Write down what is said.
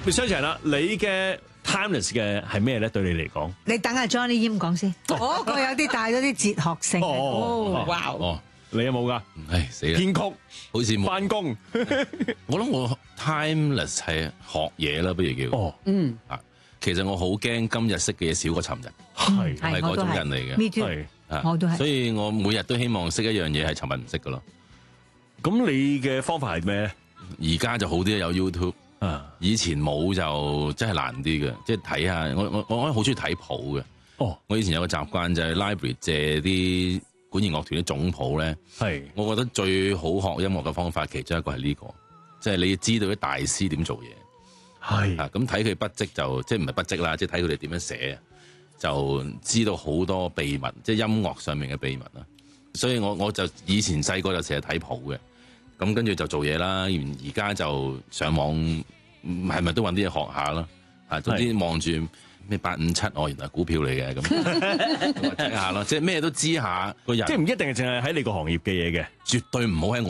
商場啦，你嘅 timeless 嘅係咩咧？對你嚟講， 你等下 Johnny Yim 講先，嗰個有啲帶咗啲哲學性。哇！ 哦， 你有冇㗎？ 唉死啦！ 編曲好似冇。 翻工， 我諗我 timeless 係學嘢啦，不如叫。 哦， 其實我好驚今日識嘅嘢少過尋日， 係係嗰種人嚟嘅。 Me too， 係。 我都係。 所以我每日都希望識一樣嘢係尋日唔識嘅咯。 咁你嘅方法係咩咧？ 而家就好啲，有 YouTube。以前冇就真係難啲嘅，即係睇下我好中意睇譜嘅。 哦， 我以前有個習慣就係 library 借啲管弦樂團啲總譜咧。 係， 我覺得最好學音樂嘅方法，其中一個係呢個，即係你知道啲大師點做嘢。 係咁睇佢筆跡就即係唔係筆跡啦，即係睇佢哋點樣寫，就知道好多秘密，即係音樂上面嘅秘密啦。所以我就以前細個就成日睇譜嘅。咁跟住就做嘢啦，而家就上網，係咪都揾啲嘢學下咯？總之望住咩857，原來係股票嚟嘅咁，睇下咯，即係咩都知下個人， 即係唔一定係淨係喺你個行業嘅嘢嘅， 絕對唔好喺